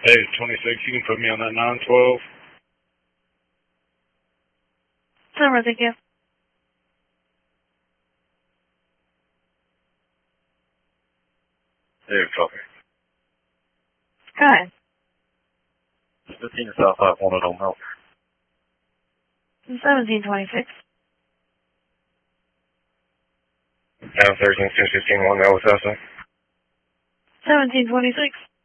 Hey, it's 26. You can put me on that 912. Summer, thank you. Hey, copy. Go ahead. 15 South I wanted on milk. 1726. Down 13, 216, 1 L assessment. 1726.